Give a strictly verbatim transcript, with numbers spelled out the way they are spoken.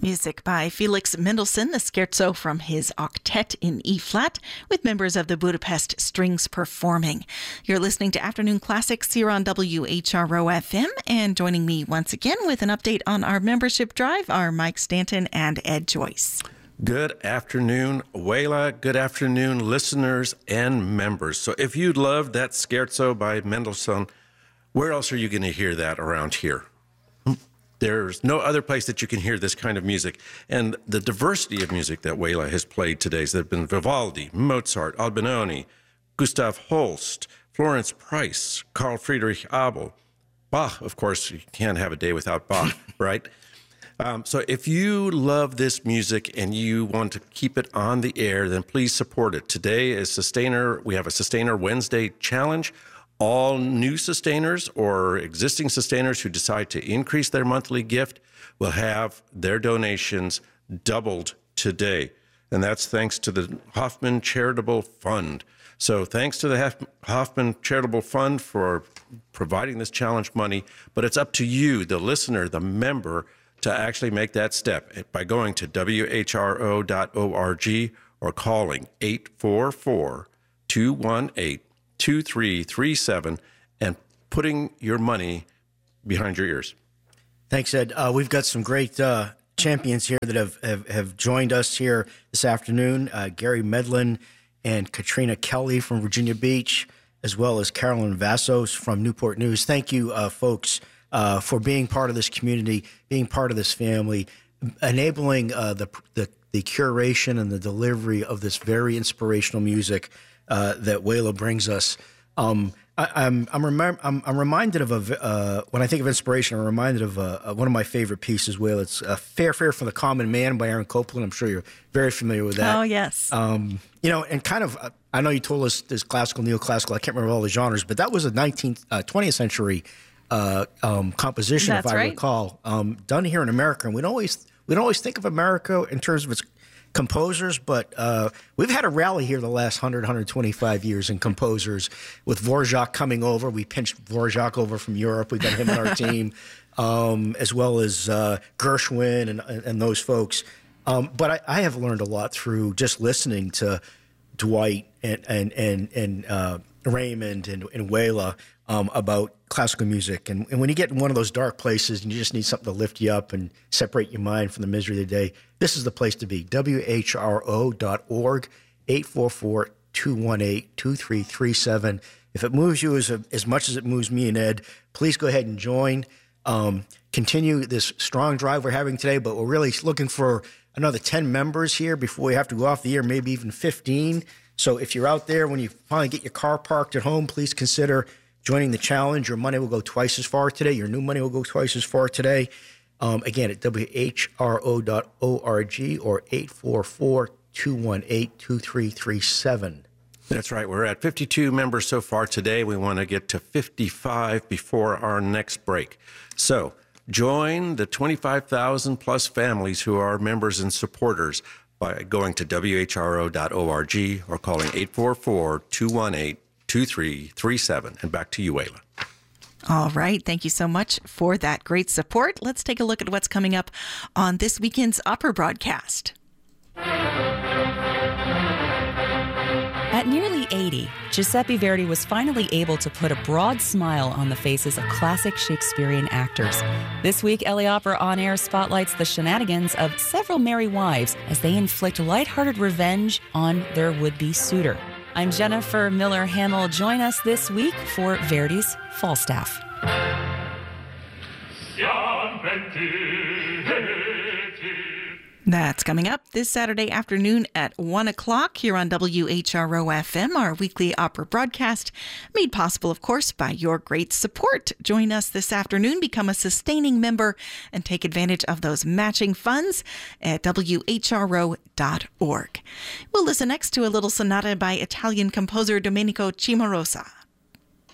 Music by Felix Mendelssohn, the scherzo from his octet in E-flat, with members of the Budapest Strings performing. You're listening to Afternoon Classics here on W H R O F M, and joining me once again with an update on our membership drive are Mike Stanton and Ed Joyce. Good afternoon, Wayla. Good afternoon, listeners and members. So if you loved that scherzo by Mendelssohn, where else are you going to hear that around here? There's no other place that you can hear this kind of music. And the diversity of music that Wayla has played today has been Vivaldi, Mozart, Albinoni, Gustav Holst, Florence Price, Carl Friedrich Abel, Bach. Of course, you can't have a day without Bach, right? Um, so if you love this music and you want to keep it on the air, then please support it. Today is Sustainer. We have a Sustainer Wednesday challenge. All new sustainers or existing sustainers who decide to increase their monthly gift will have their donations doubled today. And that's thanks to the Hoffman Charitable Fund. So thanks to the Hoffman Charitable Fund for providing this challenge money. But it's up to you, the listener, the member, to actually make that step by going to W H R O dot org or calling eight four four, two one eight, two three three seven and putting your money behind your ears. Thanks, Ed. Uh, we've got some great uh, champions here that have, have, have joined us here this afternoon. Uh, Gary Medlin and Katrina Kelly from Virginia Beach, as well as Carolyn Vassos from Newport News. Thank you, uh, folks, uh, for being part of this community, being part of this family, enabling uh, the, the the curation and the delivery of this very inspirational music Uh, that Wayla brings us. Um, I, I'm I'm, remem- I'm I'm reminded of a uh, when I think of inspiration, I'm reminded of uh, one of my favorite pieces. Wayla, it's uh, "Fair Fare for the Common Man" by Aaron Copland. I'm sure you're very familiar with that. Oh yes. Um, you know, and kind of uh, I know you told us this classical, neoclassical. I can't remember all the genres, but that was a nineteenth, uh, twentieth century uh, um, composition, That's if I right. recall, um, done here in America. And we don't always we don't always think of America in terms of its composers, but uh, we've had a rally here the last one hundred, one hundred twenty-five years in composers with Dvorak coming over. We pinched Dvorak over from Europe. We got him on our team, um, as well as uh, Gershwin and, and those folks. Um, but I, I have learned a lot through just listening to Dwight and and and, and uh, Raymond and, and Wayla um, about classical music. And, and when you get in one of those dark places and you just need something to lift you up and separate your mind from the misery of the day, this is the place to be. W H R O dot org, eight four four, two one eight, two three three seven. If it moves you as, as much as it moves me and Ed, please go ahead and join. Um, continue this strong drive we're having today, but we're really looking for another ten members here before we have to go off the air, maybe even fifteen. So if you're out there, when you finally get your car parked at home, please consider joining the challenge. Your money will go twice as far today. Your new money will go twice as far today. Um, again, at W H R O dot org or eight four four, two one eight, two three three seven. That's right. We're at fifty-two members so far today. We want to get to fifty-five before our next break. So join the twenty-five thousand plus families who are members and supporters by going to W H R O dot org or calling eight four four, two one eight, two three three seven. And back to you, Wayla. All right. Thank you so much for that great support. Let's take a look at what's coming up on this weekend's opera broadcast. At nearly eighty, Giuseppe Verdi was finally able to put a broad smile on the faces of classic Shakespearean actors. This week, L A Opera On Air spotlights the shenanigans of several merry wives as they inflict lighthearted revenge on their would-be suitor. I'm Jennifer Miller Hamill. Join us this week for Verdi's Falstaff. That's coming up this Saturday afternoon at one o'clock here on W H R O F M, our weekly opera broadcast, made possible, of course, by your great support. Join us this afternoon, become a sustaining member, and take advantage of those matching funds at W H R O dot org. We'll listen next to a little sonata by Italian composer Domenico Cimarosa.